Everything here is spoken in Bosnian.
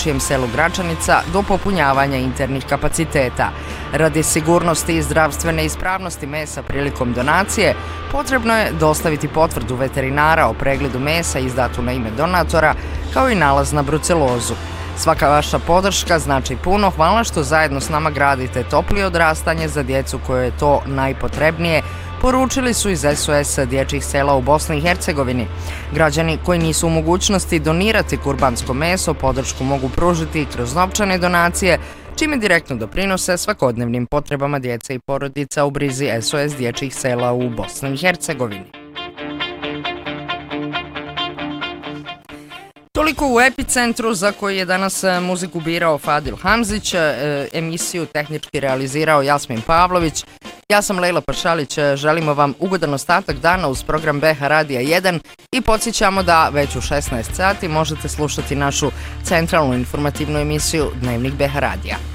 dječjem selu Gračanica do popunjavanja internih kapaciteta. Radi sigurnosti i zdravstvene ispravnosti mesa prilikom donacije, potrebno je dostaviti potvrdu veterinara o pregledu mesa izdatu na ime donatora, kao i nalaz na brucelozu. Svaka vaša podrška znači puno. Hvala što zajedno s nama gradite toplije odrastanje za djecu koje je to najpotrebnije, poručili su iz SOS dječjih sela u Bosni i Hercegovini. Građani koji nisu u mogućnosti donirati kurbansko meso podršku mogu pružiti kroz novčane donacije, čime direktno doprinose svakodnevnim potrebama djece i porodica u brizi SOS dječjih sela u Bosni i Hercegovini. Toliko u Epicentru, za koji je danas muziku birao Fadil Hamzić, emisiju tehnički realizirao Jasmin Pavlović. Ja sam Lejla Pašalić, želimo vam ugodan ostatak dana uz program BH Radija 1 i podsjećamo da već u 16 sati možete slušati našu centralnu informativnu emisiju Dnevnik BH Radija.